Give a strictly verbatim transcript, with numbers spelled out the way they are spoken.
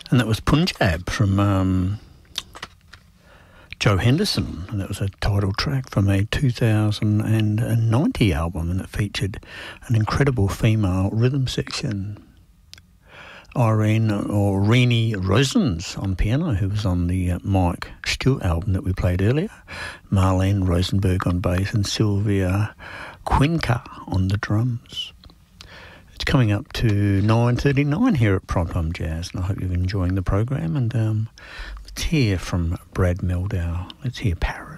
And that was Punjab from um, Joe Henderson, and that was a title track from a two thousand ninety album, and it featured an incredible female rhythm section. Irene or Renee Rosens on piano, who was on the uh, Mike Stewart album that we played earlier, Marlene Rosenberg on bass, and Sylvia Quinca on the drums. It's coming up to nine thirty-nine here at Primetime Jazz, and I hope you're enjoying the program. And um, let's hear from Brad Mehldau. Let's hear Paris.